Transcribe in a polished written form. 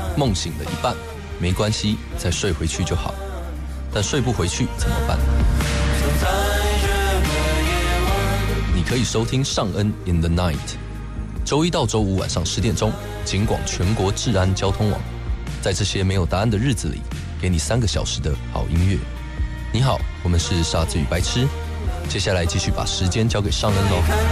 梦醒了一半，没关系，再睡回去就好。但睡不回去怎么办？你可以收听尚恩 in the night， 周一到周五晚上10点钟，警广全国治安交通网，在这些没有答案的日子里，给你3个小时的好音乐。你好，我们是傻子与白痴，接下来继续把时间交给尚恩喽。